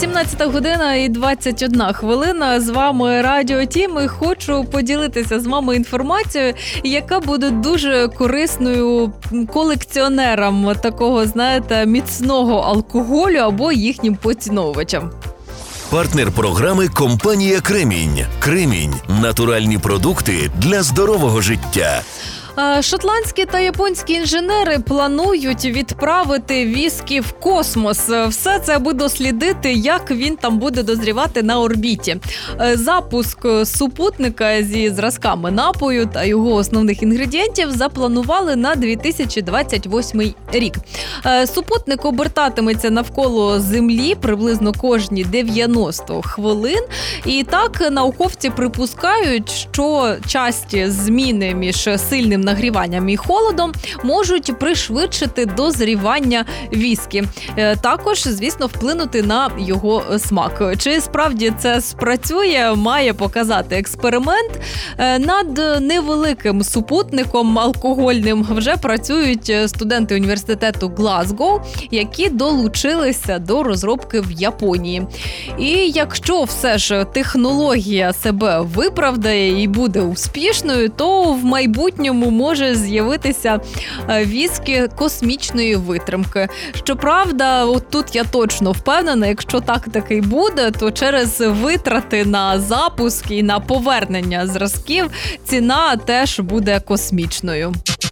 18 година і 21 хвилина. З вами Радіо Тім. І хочу поділитися з вами інформацією, яка буде дуже корисною колекціонерам такого, знаєте, міцного алкоголю або їхнім поціновувачам. Партнер програми – компанія «Кремінь». «Кремінь» – натуральні продукти для здорового життя. Шотландські та японські інженери планують відправити віскі в космос. Все це аби дослідити, як він там буде дозрівати на орбіті. Запуск супутника зі зразками напою та його основних інгредієнтів запланували на 2028 рік. Супутник обертатиметься навколо Землі приблизно кожні 90 хвилин. І так науковці припускають, що часті зміни між сильним нагріванням і холодом можуть пришвидшити дозрівання віскі. Також, звісно, вплинути на його смак. Чи справді це спрацює, має показати експеримент. Над невеликим супутником алкогольним вже працюють студенти університету Глазго, які долучилися до розробки в Японії. І якщо все ж технологія себе виправдає і буде успішною, то в майбутньому може з'явитися віскі космічної витримки. Щоправда, от тут я точно впевнена, якщо так таки буде, то через витрати на запуск і на повернення зразків ціна теж буде космічною.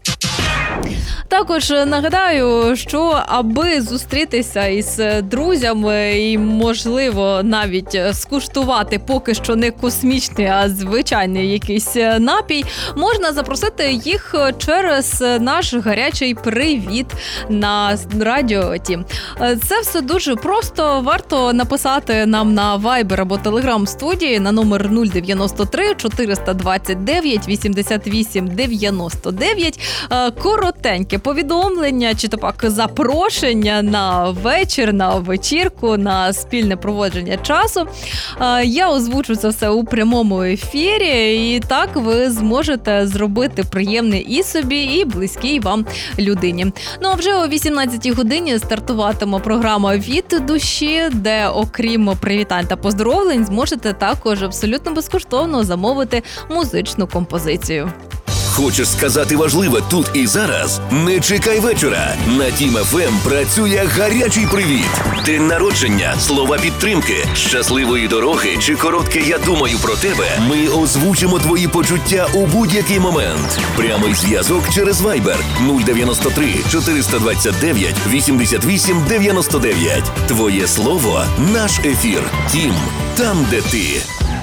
Також нагадаю, що аби зустрітися із друзями і, можливо, навіть скуштувати поки що не космічний, а звичайний якийсь напій, можна запросити їх через наш гарячий привіт на Радіо Тім. Це все дуже просто. Варто написати нам на Viber або Telegram студії на номер 093 429 88 99. Коротеньке повідомлення, чи то пак запрошення на вечір, на вечірку, на спільне проводження часу. Я озвучу це все у прямому ефірі, і так ви зможете зробити приємне і собі, і близькій вам людині. Ну а вже о 18-й годині стартуватиме програма «Від душі», де окрім привітань та поздоровлень зможете також абсолютно безкоштовно замовити музичну композицію. Хочеш сказати важливе тут і зараз? Не чекай вечора. На Тім ФМ працює гарячий привіт. День народження, слова підтримки, щасливої дороги чи коротке «я думаю про тебе». Ми озвучимо твої почуття у будь-який момент. Прямий зв'язок через Viber 093 429 88 99. Твоє слово – наш ефір. Тім, там, де ти.